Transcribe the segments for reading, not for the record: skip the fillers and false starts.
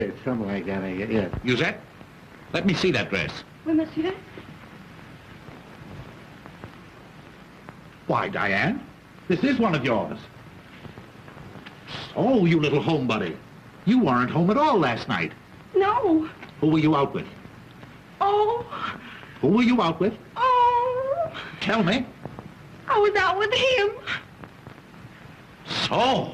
Something like that, I guess. Yeah. Musette, let me see that dress. Oui, monsieur. Why, Diane, this is one of yours. Oh, you little homebody. You weren't home at all last night. No. Who were you out with? Oh. Who were you out with? Oh. Tell me. I was out with him. So.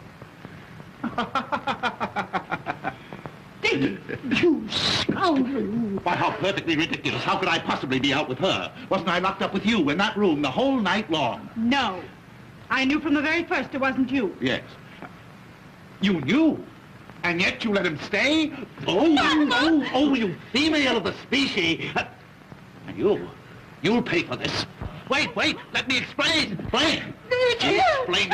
Dick. You scoundrel. Why, how perfectly ridiculous. How could I possibly be out with her? Wasn't I locked up with you in that room the whole night long? No. I knew from the very first it wasn't you. Yes. You knew? And yet you let him stay? Oh, you female of the species. And you'll pay for this. Wait, let me explain. Explain. Explain.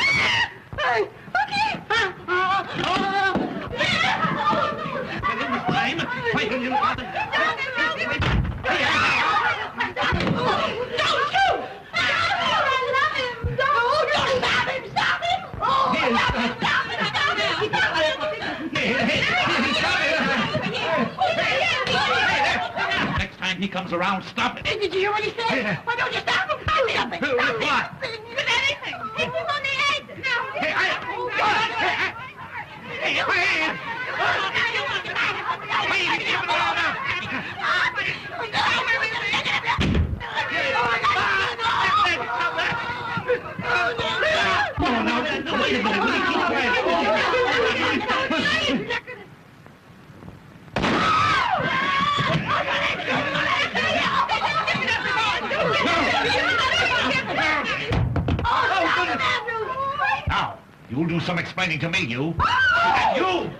Next time he comes around, stop it. Did you hear what he said? Why don't you stop him? Stop it. What? With anything. Hit him on the head. Wait a minute. Will you keep quiet? Now, you'll do some explaining to me, you. And you!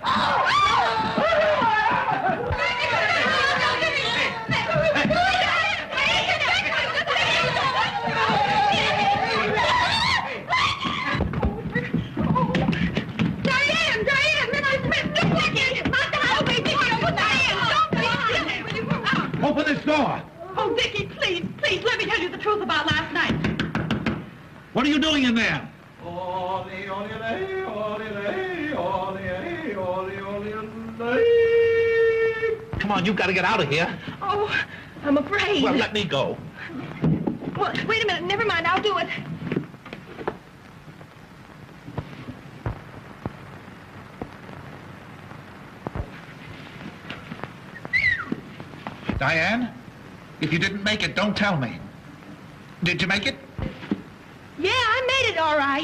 Open this door! Oh, Dickie, please, let me tell you the truth about last night. What are you doing in there? Come on, you've got to get out of here. Oh, I'm afraid. Well, let me go. Well, wait a minute. Never mind. I'll do it. Diane, if you didn't make it, don't tell me. Did you make it? Yeah, I made it all right.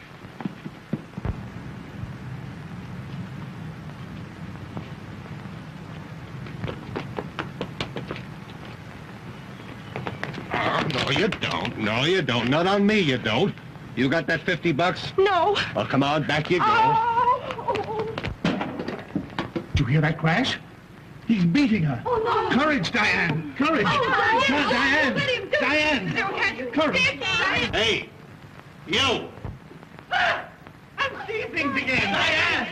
Oh, no, you don't. No, you don't. Not on me, you don't. You got that $50? No. Well, come on, back you go. Oh. Did you hear that crash? He's beating her. Oh, no. Courage, Diane. Courage. Oh, Come on, Diane. Let him do it. Diane. Diane. Courage. Dickie. Hey, you. I'm seeing things again. Diane.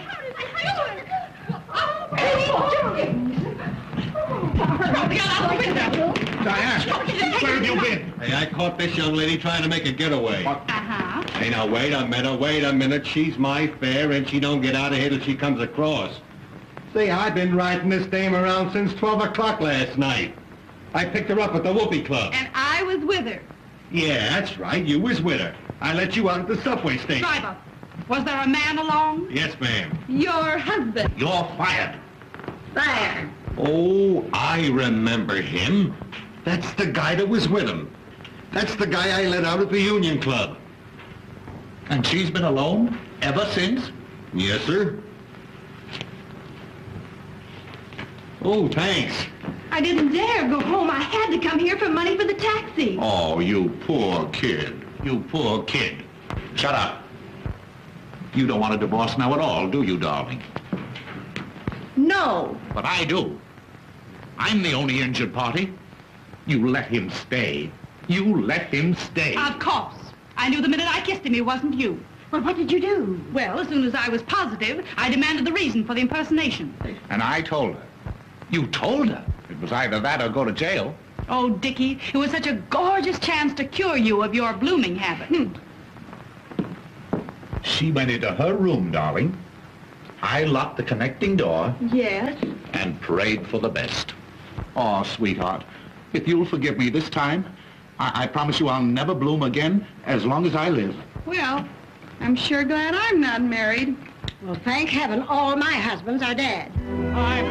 Diane, where have you been? Hey, I caught this young lady trying to make a getaway. Uh-huh. Hey, now, wait a minute. She's my fare, and she don't get out of here till she comes across. See, I've been riding this dame around since 12 o'clock last night. I picked her up at the Whoopee Club. And I was with her. Yeah, that's right. You was with her. I let you out at the subway station. Driver, was there a man along? Yes, ma'am. Your husband. You're fired. There. Oh, I remember him. That's the guy that was with him. That's the guy I let out at the Union Club. And she's been alone ever since? Yes, sir. Oh, thanks. I didn't dare go home. I had to come here for money for the taxi. Oh, you poor kid. You poor kid. Shut up. You don't want a divorce now at all, do you, darling? No. But I do. I'm the only injured party. You let him stay. You let him stay. Of course. I knew the minute I kissed him it wasn't you. Well, what did you do? Well, as soon as I was positive, I demanded the reason for the impersonation. And I told her. You told her? It was either that or go to jail. Oh, Dickie, it was such a gorgeous chance to cure you of your blooming habit. She went into her room, darling, I locked the connecting door Yes? and prayed for the best. Oh, sweetheart, if you'll forgive me this time, I promise you I'll never bloom again as long as I live. Well, I'm sure glad I'm not married. Well, thank heaven all my husbands are dead.